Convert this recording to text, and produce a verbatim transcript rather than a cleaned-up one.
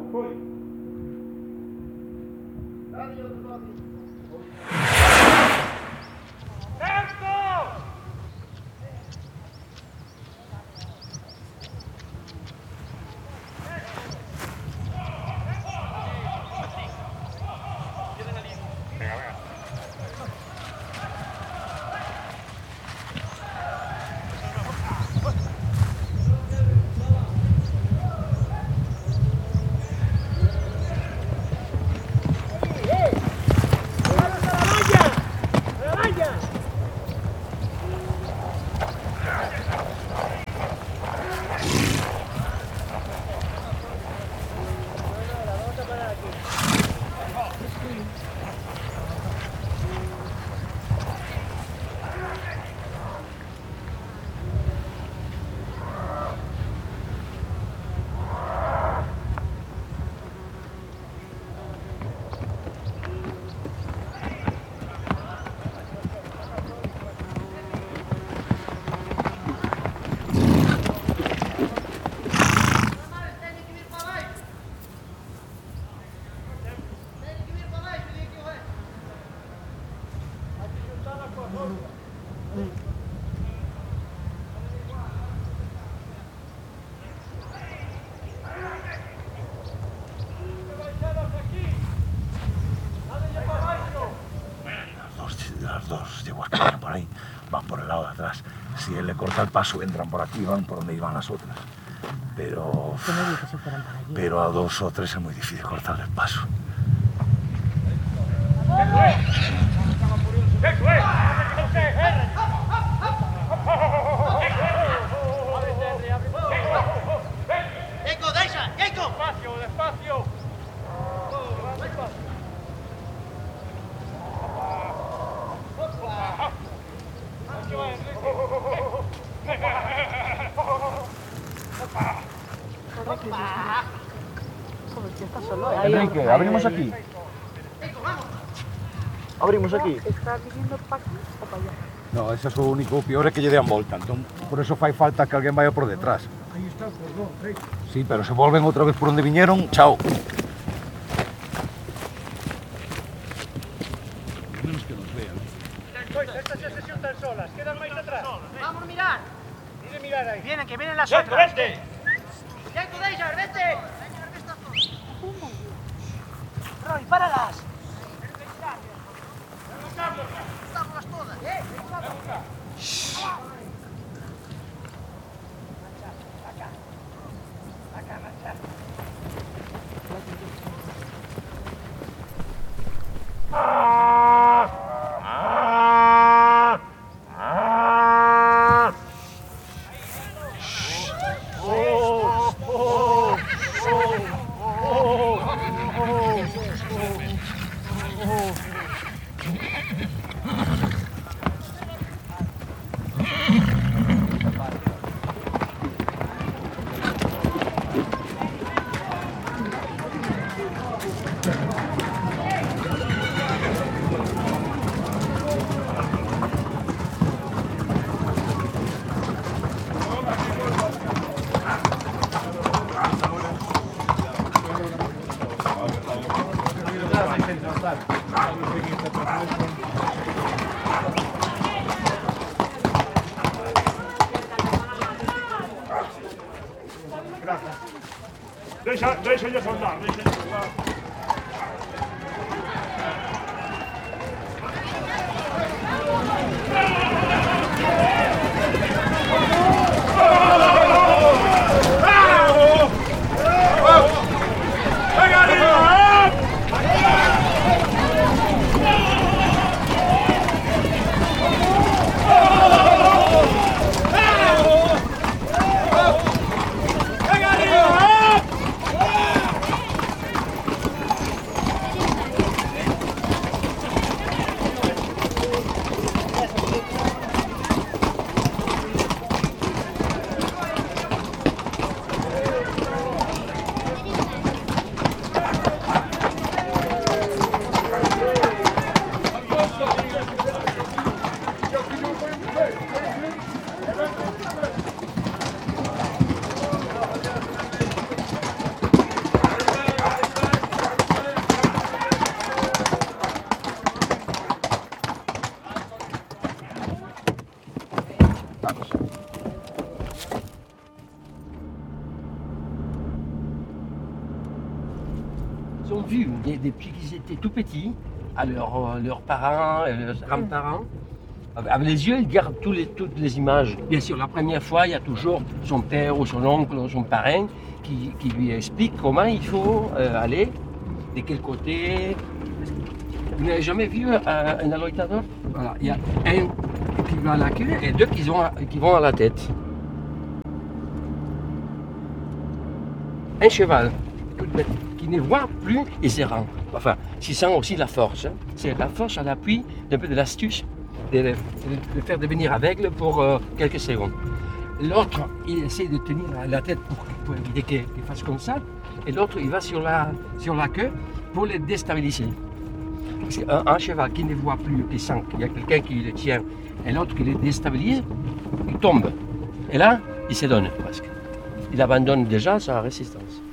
Si él le corta el paso, entran por aquí, van por donde iban las otras. Pero... Pero a dos o tres es muy difícil cortarle el paso. ¡Jacob, deixa! ¡Jacob! ¡Despacio, despacio! Enrique, abrimos aquí. Abrimos aquí. ¿Estás viniendo para aquí o para allá? No, ese es o único peor é que lle dean volta, entón por eso fai falta que alguén vaya por detrás. Aí está o cordón, rei. Sí, pero se volven outra vez por onde viñeron, chao. Menos que nos vean. Estas ya se xuntan solas, quedan máis atrás. ¡Vamos a mirar! Mire mirar aí. Vienen, que vienen las Jacob, otras. vete! ¡Jacob, deixa! ¡Vete! Roy, páralas. Estamos todas, ¿eh? Deixa, deixa ellos andar, deixa ellos andar. ils ont vu des- depuis qu'ils étaient tout petits, à leurs, leurs parents, et leurs grands-parents. Avec les yeux, ils gardent tous les, toutes les images. Bien sûr, la première fois, il y a toujours son père ou son oncle ou son parrain qui, qui lui explique comment il faut euh, aller, de quel côté. Vous n'avez jamais vu un, un aloïtador? Voilà, il y a un qui va à la queue et deux qui vont à, qui vont à la tête. Un cheval qui ne voit plus et se rend. Enfin, qui sent aussi la force. Hein. C'est la force à l'appui d'un peu de l'astuce de le, de le faire devenir aveugle pour euh, quelques secondes. L'autre, il essaie de tenir la tête pour, pour éviter qu'il qu'il fasse comme ça. Et l'autre, il va sur la, sur la queue pour le déstabiliser. C'est un, un cheval qui ne voit plus, qui sent qu'il y a quelqu'un qui le tient, et l'autre qui le déstabilise, il tombe. Et là, il se donne presque. Il abandonne déjà sa résistance.